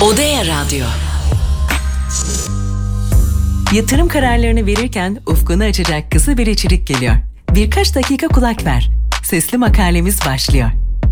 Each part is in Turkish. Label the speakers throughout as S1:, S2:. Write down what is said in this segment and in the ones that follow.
S1: Odea Radyo.
S2: Yatırım kararlarını verirken ufkunu açacak kısa bir içerik geliyor. Birkaç dakika kulak ver. Sesli makalemiz başlıyor.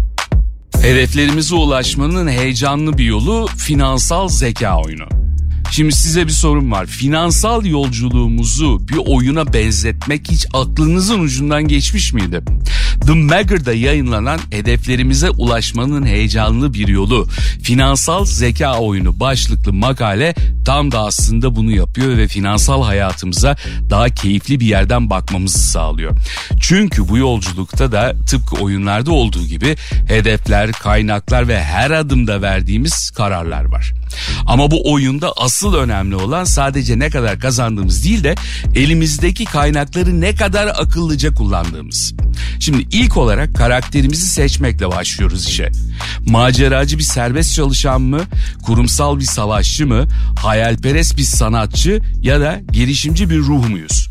S3: Hedeflerimize ulaşmanın heyecanlı bir yolu finansal zeka oyunu. Şimdi size bir sorum var. Finansal yolculuğumuzu bir oyuna benzetmek hiç aklınızın ucundan geçmiş miydi? The Magger'da yayınlanan hedeflerimize ulaşmanın heyecanlı bir yolu, finansal zeka oyunu başlıklı makale tam da aslında bunu yapıyor ve finansal hayatımıza daha keyifli bir yerden bakmamızı sağlıyor. Çünkü bu yolculukta da tıpkı oyunlarda olduğu gibi hedefler, kaynaklar ve her adımda verdiğimiz kararlar var. Ama bu oyunda asıl önemli olan sadece ne kadar kazandığımız değil de elimizdeki kaynakları ne kadar akıllıca kullandığımız. Şimdi ilk olarak karakterimizi seçmekle başlıyoruz işe. Maceracı bir serbest çalışan mı, kurumsal bir savaşçı mı, hayalperest bir sanatçı ya da girişimci bir ruh muyuz?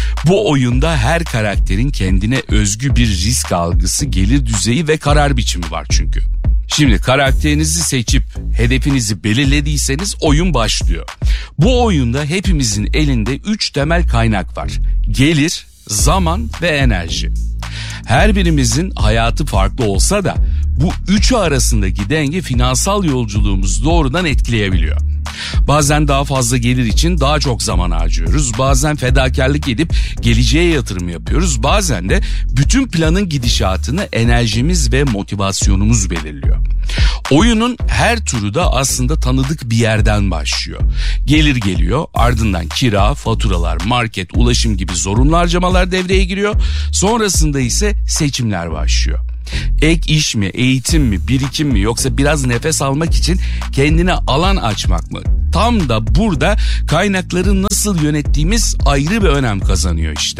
S3: Bu oyunda her karakterin kendine özgü bir risk algısı, gelir düzeyi ve karar biçimi var çünkü. Şimdi karakterinizi seçip hedefinizi belirlediyseniz oyun başlıyor. Bu oyunda hepimizin elinde 3 temel kaynak var. Gelir, zaman ve enerji. Her birimizin hayatı farklı olsa da bu üçü arasındaki denge finansal yolculuğumuzu doğrudan etkileyebiliyor. Bazen daha fazla gelir için daha çok zaman harcıyoruz. Bazen fedakarlık edip geleceğe yatırım yapıyoruz. Bazen de bütün planın gidişatını enerjimiz ve motivasyonumuz belirliyor. Oyunun her turu da aslında tanıdık bir yerden başlıyor. Gelir geliyor, ardından kira, faturalar, market, ulaşım gibi zorunlu harcamalar devreye giriyor. Sonrasında ise seçimler başlıyor. Ek iş mi, eğitim mi, birikim mi yoksa biraz nefes almak için kendine alan açmak mı? Tam da burada kaynakları nasıl yönettiğimiz ayrı bir önem kazanıyor işte.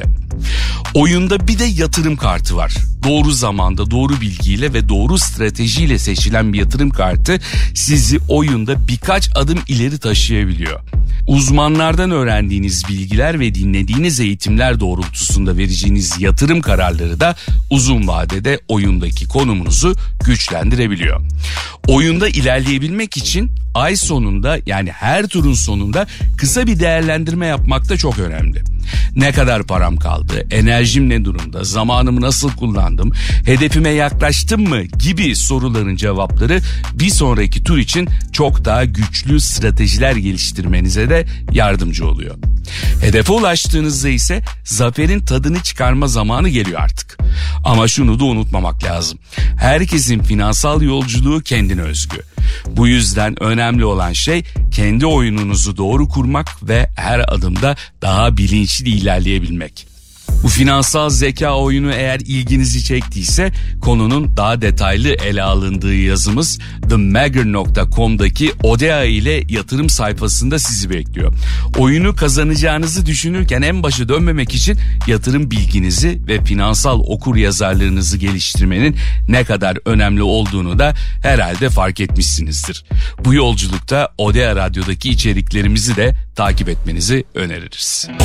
S3: Oyunda bir de yatırım kartı var. Doğru zamanda, doğru bilgiyle ve doğru stratejiyle seçilen bir yatırım kartı sizi oyunda birkaç adım ileri taşıyabiliyor. Uzmanlardan öğrendiğiniz bilgiler ve dinlediğiniz eğitimler doğrultusunda vereceğiniz yatırım kararları da uzun vadede oyundaki konumunuzu güçlendirebiliyor. Oyunda ilerleyebilmek için ay sonunda, yani her turun sonunda kısa bir değerlendirme yapmak da çok önemli. Ne kadar param kaldı, enerjim ne durumda, zamanımı nasıl kullandım, hedefime yaklaştım mı gibi soruların cevapları bir sonraki tur için çok daha güçlü stratejiler geliştirmenize de yardımcı oluyor. Hedefe ulaştığınızda ise zaferin tadını çıkarma zamanı geliyor artık. Ama şunu da unutmamak lazım. Herkesin finansal yolculuğu kendine özgü. Bu yüzden önemli olan şey kendi oyununuzu doğru kurmak ve her adımda daha bilinçli ilerleyebilmek. Bu finansal zeka oyunu eğer ilginizi çektiyse konunun daha detaylı ele alındığı yazımız themagger.com'daki Odea ile yatırım sayfasında sizi bekliyor. Oyunu kazanacağınızı düşünürken en başa dönmemek için yatırım bilginizi ve finansal okuryazarlığınızı geliştirmenin ne kadar önemli olduğunu da herhalde fark etmişsinizdir. Bu yolculukta Odea Radyo'daki içeriklerimizi de takip etmenizi öneririz.